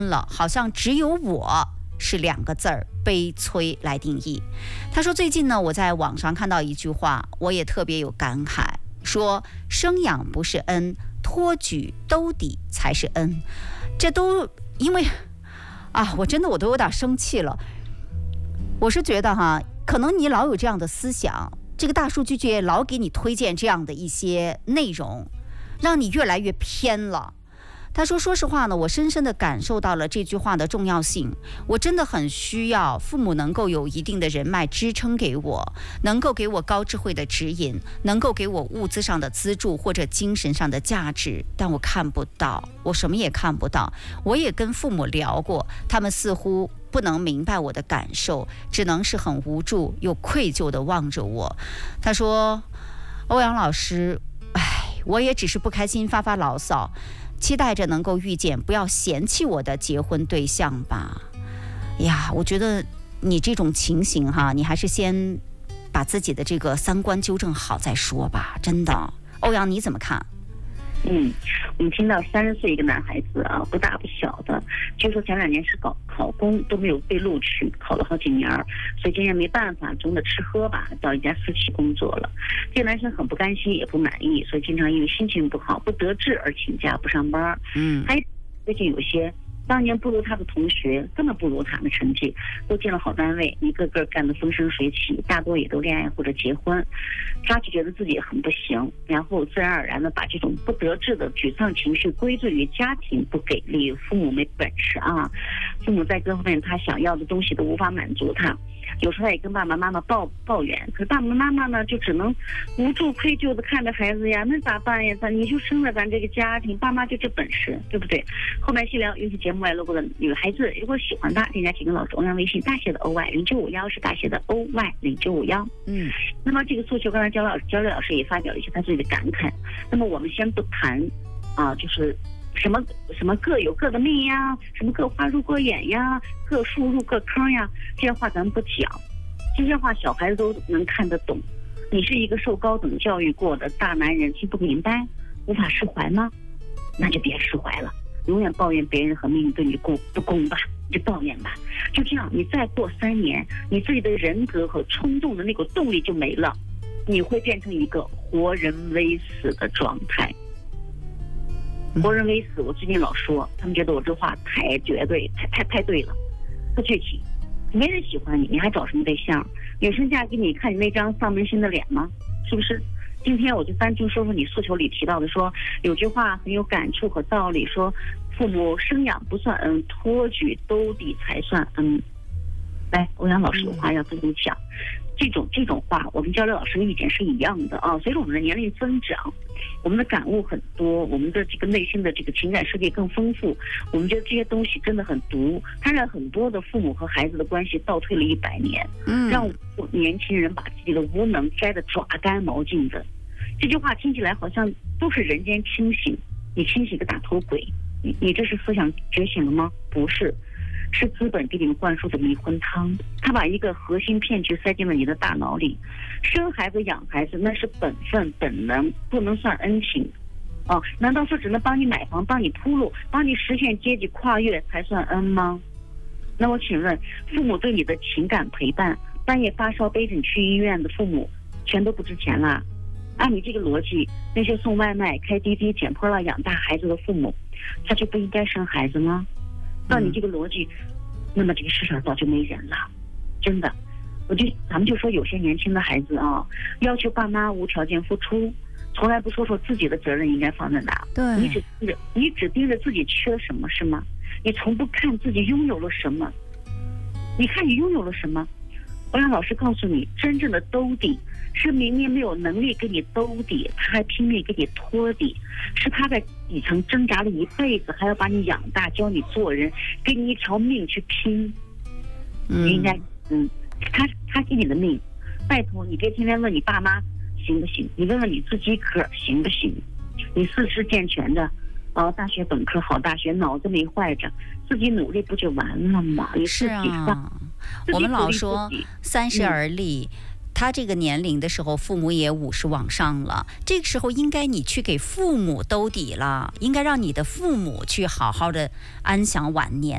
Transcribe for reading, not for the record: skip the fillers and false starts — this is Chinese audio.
了，好像只有我是2个字儿，悲催来定义。他说最近呢，我在网上看到一句话，我也特别有感慨，说生养不是恩，托举兜底才是恩。这都因为我真的我都有点生气了。我是觉得可能你老有这样的思想，这个大数据也老给你推荐这样的一些内容，让你越来越偏了。他说说实话呢，我深深地感受到了这句话的重要性，我真的很需要父母能够有一定的人脉支撑给我，能够给我高智慧的指引，能够给我物资上的资助或者精神上的价值，但我看不到，我什么也看不到。我也跟父母聊过，他们似乎不能明白我的感受，只能是很无助又愧疚地望着我。他说，欧阳老师，我也只是不开心发发牢骚，期待着能够遇见不要嫌弃我的结婚对象吧。呀，我觉得你这种情形你还是先把自己的这个3观纠正好再说吧，真的。欧阳你怎么看？ 我们听到30岁一个男孩子不大不小的，据说前2年是考公都没有被录取，考了好几年，所以今年没办法，中的吃喝吧，到一家私企工作了。这个男生很不甘心，也不满意，所以经常因为心情不好、不得志而请假不上班。还有最近有些当年不如他的同学，根本不如他的成绩，都进了好单位，一个个干得风生水起，大多也都恋爱或者结婚。他就觉得自己很不行，然后自然而然的把这种不得志的沮丧情绪归罪于家庭不给力，父母没本事父母在各方面他想要的东西都无法满足他。有时候他也跟爸爸妈妈抱怨，可是爸爸妈妈呢就只能无助愧疚的看着孩子呀，那咋办呀？你就生了咱这个家庭，爸妈就这本事，对不对？后面细聊，尤其节目外录过的女孩子，如果喜欢他，添加几个老师欧阳微信大写的 OY0951是大写的 OY0951。那么这个诉求，刚才焦磊老师也发表了一些他自己的感慨。那么我们先不谈就是什么各有各的命呀，什么各花入各眼呀，各树入各坑呀，这些话咱们不讲，这些话小孩子都能看得懂。你是一个受高等教育过的大男人，听不明白，无法释怀吗？那就别释怀了，永远抱怨别人和命运对你不公吧，就抱怨吧。就这样，你再过3年，你自己的人格和冲动的那股动力就没了，你会变成一个活人微死的状态。活人微死，我最近老说，他们觉得我这话太绝对，太对了，不具体。没人喜欢你，你还找什么对象？女生嫁给你，看你那张丧门星的脸吗？是不是？今天我就单纯说说你诉求里提到的，说有句话很有感触和道理，说父母生养不算恩，托举兜底才算恩。来，欧阳老师有话要跟你讲。这种话，我跟焦刘老师的意见是一样的随着我们的年龄增长，我们的感悟很多，我们的这个内心的这个情感世界更丰富。我们觉得这些东西真的很毒，它让很多的父母和孩子的关系倒退了100年，让年轻人把自己的无能摘得抓干毛净的。这句话听起来好像都是人间清醒，你清醒个大头鬼，你这是思想觉醒了吗？不是。是资本给你们灌输的迷魂汤，他把一个核心骗局塞进了你的大脑里。生孩子养孩子那是本分本能，不能算恩情难道说只能帮你买房，帮你铺路，帮你实现阶级跨越才算恩吗？那我请问，父母对你的情感陪伴，半夜发烧背着你去医院的父母全都不值钱啦？按你这个逻辑，那些送外卖开滴滴捡破烂养大孩子的父母，他就不应该生孩子吗？照你这个逻辑，那么这个世上早就没人了，真的。咱们就说有些年轻的孩子要求爸妈无条件付出，从来不说自己的责任应该放在哪。 对， 你只盯着自己缺什么是吗？你从不看自己拥有了什么。你看你拥有了什么？我让老师告诉你，真正的兜底是明明没有能力给你兜底，他还拼命给你托底，是他在底层挣扎了一辈子，还要把你养大，教你做人，给你一条命去拼。你应该他给你的命，拜托你别天天问你爸妈行不行，你问问你自己个行不行？你四肢健全的大学本科好大学，脑子没坏着，自己努力不就完了吗？你自己我们老说30而立，他这个年龄的时候，父母也50往上了，这个时候应该你去给父母兜底了，应该让你的父母去好好的安享晚年。